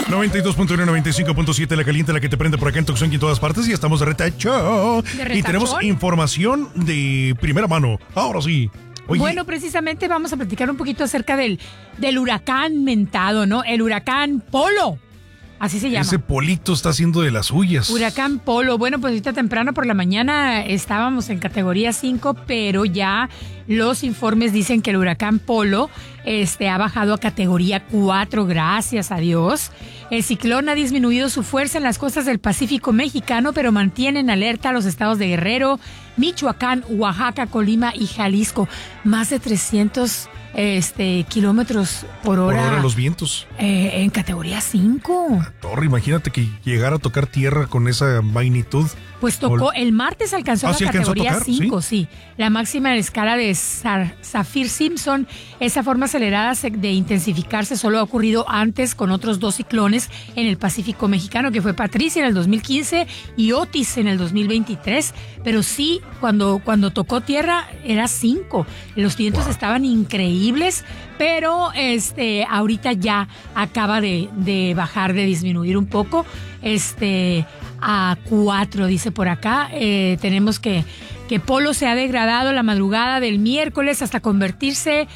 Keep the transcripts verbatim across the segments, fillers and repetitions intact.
noventa y dos punto uno, noventa y cinco punto siete, la caliente, la que te prende por acá en Tucson y en todas partes. Y estamos de retacho. ¿De y tenemos información de primera mano. Ahora sí. Oye. Bueno, precisamente vamos a platicar un poquito acerca del, del huracán mentado, ¿no? El huracán Polo. Así se llama. Ese Polito está haciendo de las suyas. Huracán Polo. Bueno, pues ahorita temprano por la mañana estábamos en categoría cinco, pero ya los informes dicen que el huracán Polo este, ha bajado a categoría cuatro, gracias a Dios. El ciclón ha disminuido su fuerza en las costas del Pacífico mexicano, pero mantiene en alerta a los estados de Guerrero, Michoacán, Oaxaca, Colima y Jalisco. Más de trescientos este, kilómetros por hora. Por hora los vientos. Eh, en categoría cinco. La torre, imagínate que llegara a tocar tierra con esa magnitud. Pues tocó, el martes alcanzó ah, la ¿sí categoría cinco, ¿sí? sí. La máxima en la escala de Saffir-Simpson. Esa forma acelerada de intensificarse solo ha ocurrido antes con otros dos ciclones en el Pacífico mexicano, que fue Patricia en el dos mil quince y Otis en el dos mil veintitrés. Pero sí, cuando, cuando tocó tierra era cinco. Los vientos wow. estaban increíbles, pero este, ahorita ya acaba de, de bajar, de disminuir un poco. Este... a cuatro, dice por acá. Eh, tenemos que, que Polo se ha degradado la madrugada del miércoles hasta convertirse,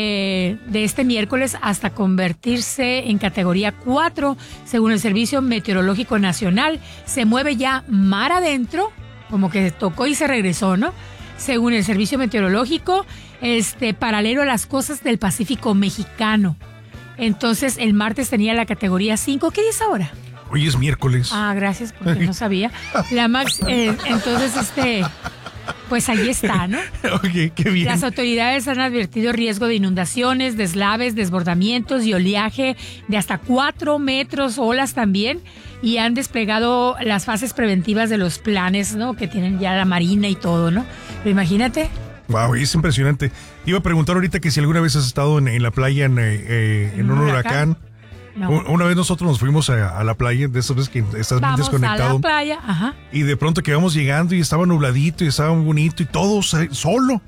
eh, de este miércoles hasta convertirse en categoría cuatro, según el Servicio Meteorológico Nacional. Se mueve ya mar adentro, como que tocó y se regresó, ¿no? Según el Servicio Meteorológico, este, paralelo a las costas del Pacífico mexicano. Entonces, el martes tenía la categoría cinco. ¿Qué dice ahora? Hoy es miércoles. Ah, gracias, porque no sabía. La Max, eh, entonces, este, pues ahí está, ¿no? Ok, qué bien. Las autoridades han advertido riesgo de inundaciones, deslaves, desbordamientos y oleaje de hasta cuatro metros, olas también, y han desplegado las fases preventivas de los planes, ¿no? Que tienen ya la Marina y todo, ¿no? Pero imagínate. Wow, es impresionante. Iba a preguntar ahorita que si alguna vez has estado en, en la playa en, eh, en, ¿En un huracán. huracán. No. Una vez nosotros nos fuimos a, a la playa, de esas veces que estás bien desconectado. Vamos a la playa, ajá. Y de pronto que íbamos llegando y estaba nubladito y estaba muy bonito y todo solo.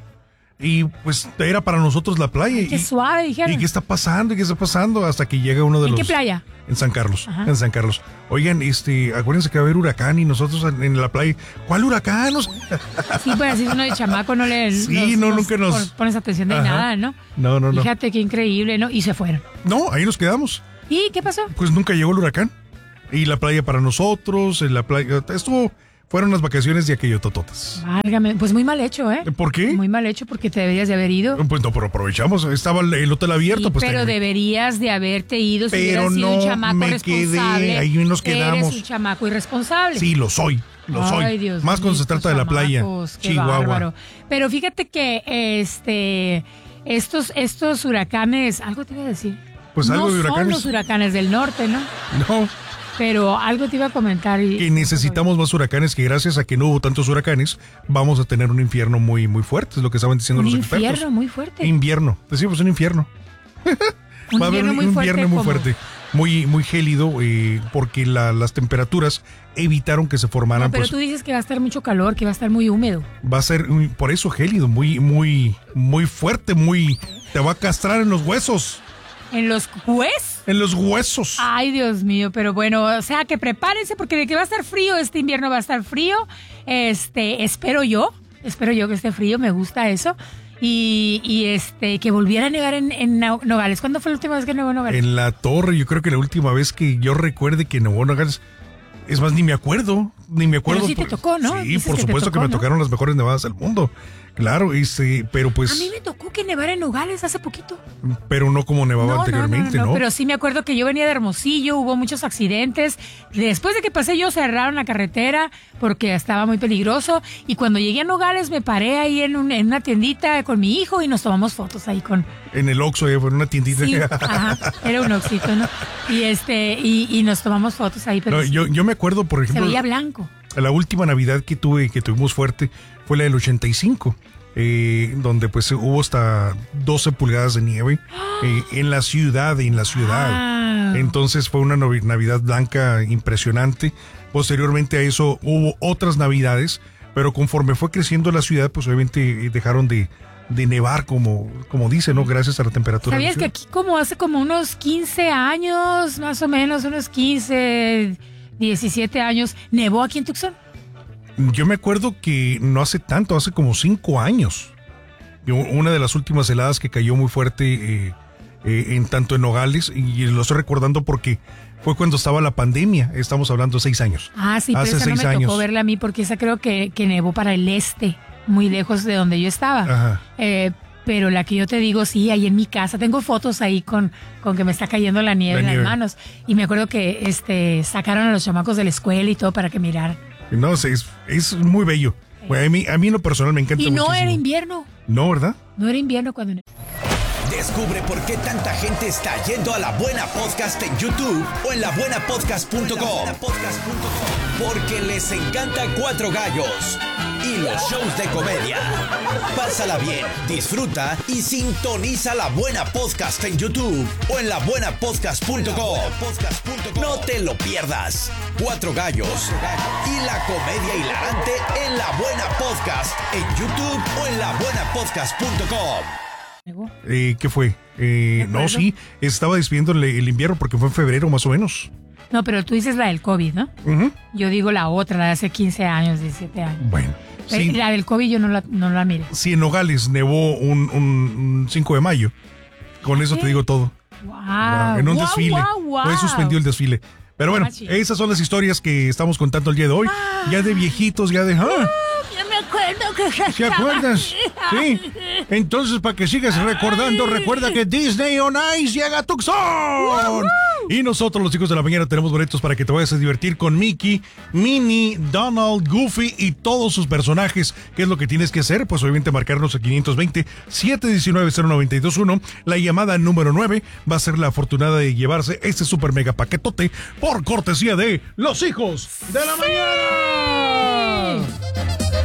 Y pues era para nosotros la playa. Ay, qué y, suave, dijeron. ¿Y qué está pasando? ¿Y qué está pasando? Hasta que llega uno de ¿En los... ¿En qué playa? En San Carlos, ajá. en San Carlos. Oigan, este, acuérdense que va a haber huracán y nosotros en la playa. ¿Cuál huracán? Sí, pues así uno de chamaco no le... Sí, nos, no, nos nunca nos... pones atención de ajá. nada, ¿no? No, no, no. Fíjate qué increíble, ¿no? Y se fueron. No, ahí nos quedamos. ¿Y qué pasó? Pues nunca llegó el huracán. Y la playa para nosotros, en la playa, estuvo, fueron las vacaciones de aquello tototas. Válgame, pues muy mal hecho, ¿eh? ¿Por qué? Muy mal hecho porque te deberías de haber ido. Pues no, pero aprovechamos, estaba el hotel abierto. Sí, pues pero te... deberías de haberte ido si pero hubieras sido no un chamaco me responsable. Quedé, ahí nos quedamos. Eres un chamaco irresponsable. Sí, lo soy, lo soy. Ay, Dios Más mío, cuando se trata de la playa. Qué Chihuahua. Bárbaro. Pero fíjate que este estos, estos huracanes, algo te iba a decir. Pues algo no de huracanes. Son los huracanes del norte, ¿no? No. Pero algo te iba a comentar. Y... Que necesitamos más huracanes, que gracias a que no hubo tantos huracanes, vamos a tener un infierno muy, muy fuerte, es lo que estaban diciendo un los expertos. Un infierno muy fuerte. Invierno, decimos un infierno. Un Va a haber un muy invierno muy ¿cómo? fuerte, muy, muy gélido, eh, porque la, las temperaturas evitaron que se formaran. No, pero pues, tú dices que va a estar mucho calor, que va a estar muy húmedo. Va a ser, por eso gélido, muy, muy, muy fuerte, muy, te va a castrar en los huesos. ¿En los huesos? En los huesos. Ay, Dios mío, pero bueno, o sea, que prepárense porque de que va a estar frío, este invierno va a estar frío. Este, espero yo, espero yo que esté frío, me gusta eso. Y, y este, que volviera a nevar en, en Nogales. ¿Cuándo fue la última vez que nevó en Nogales? En la torre, yo creo que la última vez que yo recuerde que nevó en Nogales, es más, ni me acuerdo, ni me acuerdo. Pero sí por, te tocó, ¿no? Sí, Dices por que supuesto te tocó, que me ¿no? tocaron las mejores nevadas del mundo. Claro, este, pero pues... A mí me tocó que nevara en Nogales hace poquito. Pero no como nevaba no, anteriormente, no, no, ¿no? no, pero sí me acuerdo que yo venía de Hermosillo, hubo muchos accidentes. Después de que pasé yo cerraron la carretera porque estaba muy peligroso. Y cuando llegué a Nogales me paré ahí en, un, en una tiendita con mi hijo y nos tomamos fotos ahí con... En el Oxxo, eh, en una tiendita. Sí, ajá, era un Oxxito, ¿no? Y, este, y, y nos tomamos fotos ahí. Pero no, sí, yo, yo me acuerdo, por ejemplo... se veía blanco. La última Navidad que tuve, que tuvimos fuerte, fue la del ochenta y cinco. Eh, donde pues hubo hasta doce pulgadas de nieve eh, en la ciudad, en la ciudad. Ah. Entonces fue una Navidad blanca impresionante. Posteriormente a eso hubo otras Navidades, pero conforme fue creciendo la ciudad, pues obviamente dejaron de, de nevar, como, como dice, ¿no? Gracias a la temperatura. ¿Sabías que aquí como hace como unos quince años, más o menos, unos quince, diecisiete años, nevó aquí en Tucson? Yo me acuerdo que no hace tanto, hace como cinco años. Una de las últimas heladas que cayó muy fuerte eh, eh, en tanto en Nogales, y lo estoy recordando porque fue cuando estaba la pandemia, estamos hablando de seis años. Ah, sí, pero hace esa seis no me años. tocó verla a mí porque esa creo que, que nevó para el este, muy lejos de donde yo estaba. Ajá. Eh, pero la que yo te digo, sí, ahí en mi casa, tengo fotos ahí con, con que me está cayendo la nieve La en nieve. las manos. Y me acuerdo que este sacaron a los chamacos de la escuela y todo para que miraran. No, es, es muy bello. Bueno, a mí, a mí en lo personal me encanta Y no muchísimo. era invierno. No, ¿verdad? No era invierno cuando... Descubre por qué tanta gente está yendo a La Buena Podcast en YouTube o en la buena podcast punto com. Porque les encanta Cuatro Gallos y los shows de comedia. Pásala bien, disfruta y sintoniza La Buena Podcast en YouTube o en la buena podcast punto com. No te lo pierdas. Cuatro Gallos y la comedia hilarante en La Buena Podcast en YouTube o en la buena podcast punto com. Eh, ¿Qué fue? Eh, no, sí, estaba despidiendo el, el invierno porque fue en febrero más o menos. No, pero tú dices la del COVID, ¿no? Uh-huh. Yo digo la otra, la de hace quince años, diecisiete años. Bueno. Pero Sí, la del COVID yo no la, no la miré. sí, en Nogales nevó un, un, un cinco de mayo. Con eso ¿Sí? te digo todo. Wow, En un wow, desfile. wow, wow. Fue suspendió el desfile. Pero bueno, Ah, sí. esas son las historias que estamos contando el día de hoy. Ya de viejitos, ya de... ¡Ah! Yo me acuerdo que... ¿Te acuerdas? Sí. Entonces, para que sigas recordando, recuerda que Disney on Ice llega a Tucson. Y nosotros, los chicos de la mañana, tenemos boletos para que te vayas a divertir con Mickey, Minnie, Donald, Goofy y todos sus personajes. ¿Qué es lo que tienes que hacer? Pues obviamente marcarnos a quinientos veinte, setecientos diecinueve, cero nueve dos uno. La llamada número nueve va a ser la afortunada de llevarse este super mega paquetote por cortesía de Los Hijos de la Mañana.